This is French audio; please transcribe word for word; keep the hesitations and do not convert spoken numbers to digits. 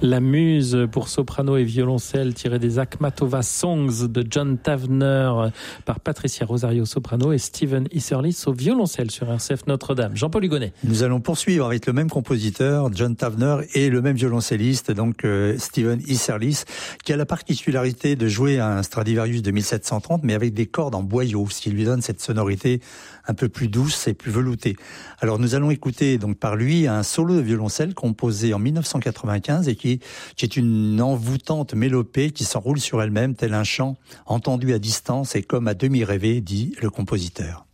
La Muse pour soprano et violoncelle tirée des Akhmatova Songs de John Tavener par Patricia Rosario soprano et Steven Isserlis au violoncelle sur R C F Notre-Dame. Jean-Paul Hugonnet. Nous allons poursuivre avec le même compositeur, John Tavener, et le même violoncelliste, donc euh, Steven Isserlis, qui a la particularité de jouer un Stradivarius de mille sept cent trente, mais avec des cordes en boyau, ce qui lui donne cette sonorité un peu plus douce et plus veloutée. Alors nous allons écouter donc par lui un solo de violoncelle composé en mille neuf cent quatre-vingt-quinze et qui, qui est une envoûtante mélopée qui s'enroule sur elle-même tel un chant entendu à distance et comme à demi rêvé, dit le compositeur.